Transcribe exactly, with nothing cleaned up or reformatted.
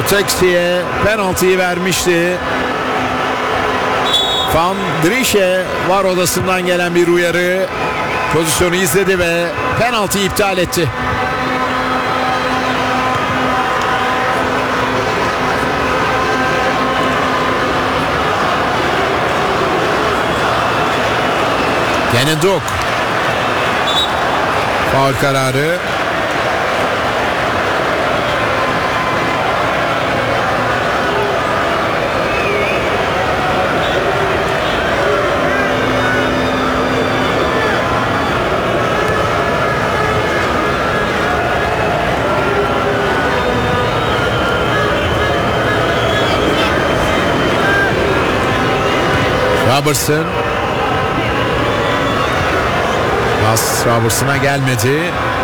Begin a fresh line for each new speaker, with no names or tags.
Courtexi'ye penaltıyı vermişti. Van Driesch'e var odasından gelen bir uyarı. Pozisyonu izledi ve penaltıyı iptal etti. Gene Duk. Faul kararı. Robertson. Pas Robertson'a gelmedi.